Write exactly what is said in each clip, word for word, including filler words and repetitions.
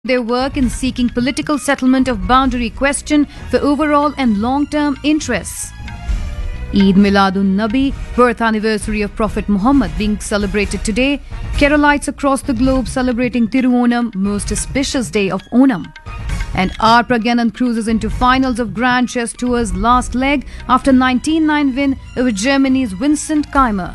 their work in seeking political settlement of boundary question for overall and long-term interests. Eid Miladun-Nabi, birth anniversary of Prophet Muhammad being celebrated today. Keralites across the globe celebrating Tiruonam, most auspicious day of Onam. And R. Pragyanan cruises into finals of Grand Chess Tour's last leg after nineteen nine win over Germany's Vincent Keimer.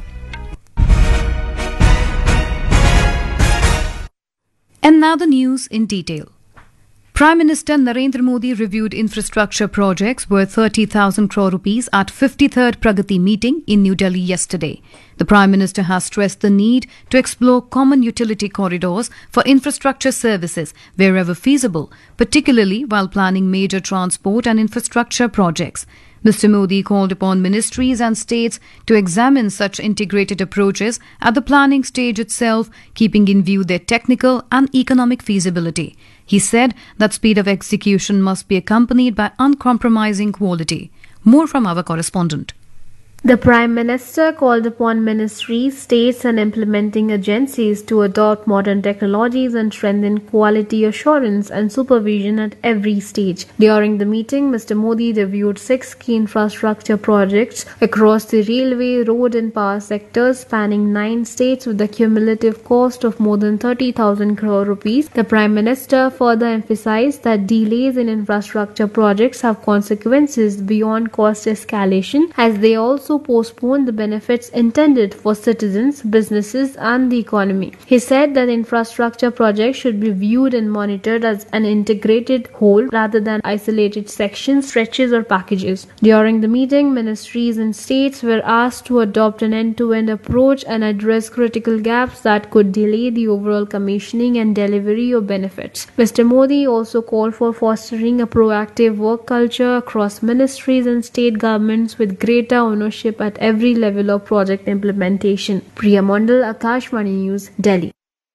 And now the news in detail. Prime Minister Narendra Modi reviewed infrastructure projects worth thirty thousand crore rupees at fifty-third Pragati meeting in New Delhi yesterday. The Prime Minister has stressed the need to explore common utility corridors for infrastructure services wherever feasible, particularly while planning major transport and infrastructure projects. Mister Modi called upon ministries and states to examine such integrated approaches at the planning stage itself, keeping in view their technical and economic feasibility. He said that speed of execution must be accompanied by uncompromising quality. More from our correspondent. The Prime Minister called upon ministries, states and implementing agencies to adopt modern technologies and strengthen quality assurance and supervision at every stage. During the meeting, Mister Modi reviewed six key infrastructure projects across the railway, road and power sectors spanning nine states with a cumulative cost of more than thirty thousand crore rupees. The Prime Minister further emphasized that delays in infrastructure projects have consequences beyond cost escalation, as they also postpone the benefits intended for citizens, businesses and the economy. He said that infrastructure projects should be viewed and monitored as an integrated whole rather than isolated sections, stretches or packages. During the meeting, ministries and states were asked to adopt an end-to-end approach and address critical gaps that could delay the overall commissioning and delivery of benefits. Mister Modi also called for fostering a proactive work culture across ministries and state governments with greater ownership at every level of project implementation. Priya Mondal, Akashvani News, Delhi.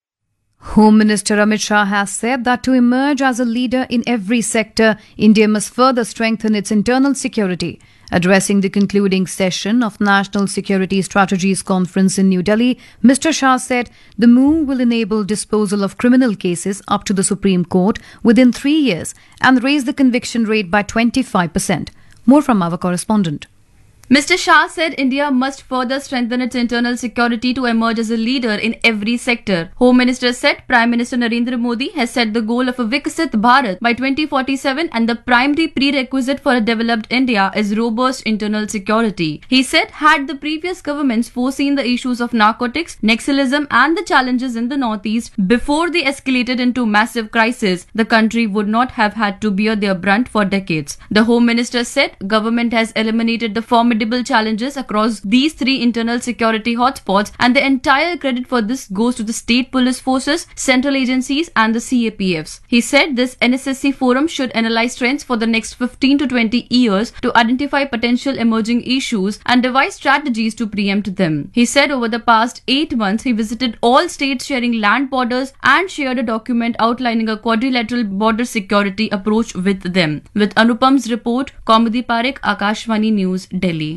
Home Minister Amit Shah has said that to emerge as a leader in every sector, India must further strengthen its internal security. Addressing the concluding session of National Security Strategies Conference in New Delhi, Mister Shah said the move will enable disposal of criminal cases up to the Supreme Court within three years and raise the conviction rate by twenty-five percent. More from our correspondent. Mister Shah said India must further strengthen its internal security to emerge as a leader in every sector. Home Minister said Prime Minister Narendra Modi has set the goal of a Viksit Bharat by twenty forty-seven and the primary prerequisite for a developed India is robust internal security. He said had the previous governments foreseen the issues of narcotics, Naxalism and the challenges in the northeast before they escalated into massive crisis, the country would not have had to bear their brunt for decades. The Home Minister said government has eliminated the formidable challenges across these three internal security hotspots and the entire credit for this goes to the state police forces, central agencies and the C A P Fs. He said this N S S C forum should analyze trends for the next fifteen to twenty years to identify potential emerging issues and devise strategies to preempt them. He said over the past eight months he visited all states sharing land borders and shared a document outlining a quadrilateral border security approach with them. With Anupam's report, Kaumudi Parekh, Akashvani News, Delhi.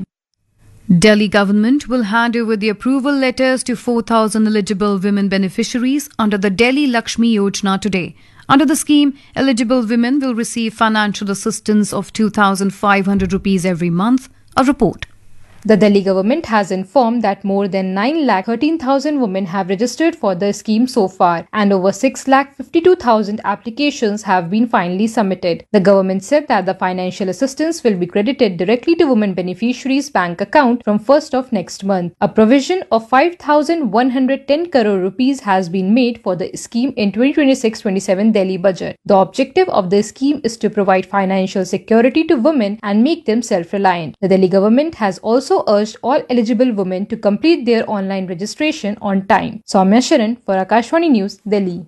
Delhi government will hand over the approval letters to four thousand eligible women beneficiaries under the Delhi Lakshmi Yojana today. Under the scheme, eligible women will receive financial assistance of two thousand five hundred rupees every month. A report. The Delhi government has informed that more than nine lakh thirteen thousand women have registered for the scheme so far and over six lakh fifty-two thousand applications have been finally submitted. The government said that the financial assistance will be credited directly to women beneficiaries' bank account from first of next month. A provision of five thousand one hundred ten crore rupees has been made for the scheme in twenty twenty-six twenty-seven Delhi budget. The objective of the scheme is to provide financial security to women and make them self-reliant. The Delhi government has also urged all eligible women to complete their online registration on time. Soumya Sharan for Akashvani News, Delhi.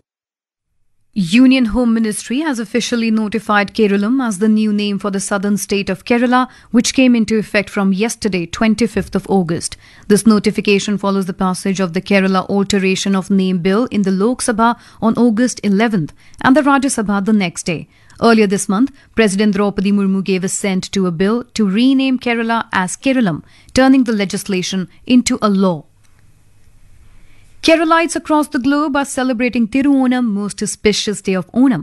Union Home Ministry has officially notified Keralam as the new name for the southern state of Kerala, which came into effect from yesterday, twenty-fifth of August. This notification follows the passage of the Kerala Alteration of Name Bill in the Lok Sabha on August eleventh and the Rajya Sabha the next day. Earlier this month, President Draupadi Murmu gave assent to a bill to rename Kerala as Keralam, turning the legislation into a law. Keralites across the globe are celebrating Tiruonam, most auspicious day of Onam.